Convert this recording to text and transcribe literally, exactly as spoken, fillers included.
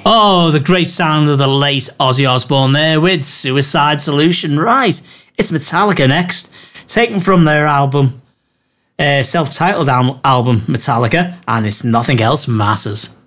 Oh, the great sound of the late Ozzy Osbourne there with Suicide Solution. Right, it's Metallica next, taken from their album, uh, self-titled al- album Metallica, and it's Nothing Else Matters.